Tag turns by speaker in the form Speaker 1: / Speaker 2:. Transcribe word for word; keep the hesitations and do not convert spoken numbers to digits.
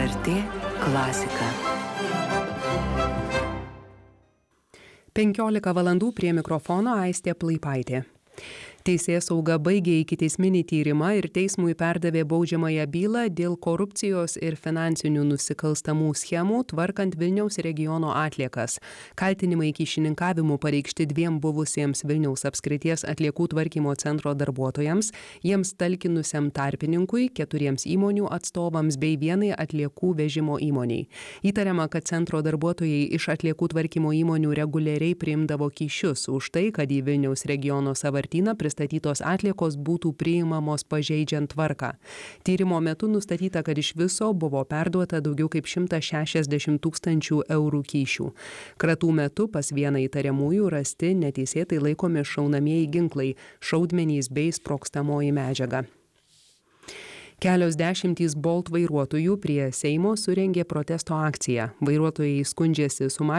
Speaker 1: er tė klasika. penkiolika valandų prie mikrofono Aistė Plaipaitė. Teisėsauga baigė ikiteisminį tyrimą ir teismui perdavė baudžiamąją bylą dėl korupcijos ir finansinių nusikalstamų schemų tvarkant Vilniaus regiono atliekas. Kaltinimai kyšininkavimu pareikšti dviem buvusiems Vilniaus apskrities atliekų tvarkymo centro darbuotojams, jiems talkinusiam tarpininkui, keturiems įmonių atstovams bei vienai atliekų vežimo įmoniai. Įtariama, kad centro darbuotojai iš atliekų tvarkymo įmonių reguliariai priimdavo kyšius už tai, kad į Vilniaus regiono sąvartyną pristatytos atliekos būtų priimamos pažeidžiant tvarką. Tyrimo metu nustatyta, kad iš viso buvo perduota daugiau kaip šimtas šešiasdešimt tūkstančių eurų kyšių. Kratų metu pas vieną įtariamųjų rasti neteisėtai laikomi šaunamieji ginklai, šaudmenys bei sprogstamoji medžiaga. Kelios dešimtys Bolt vairuotojų prie Seimo surengė protesto akciją. Vairuotojai skundžiasi sumažinti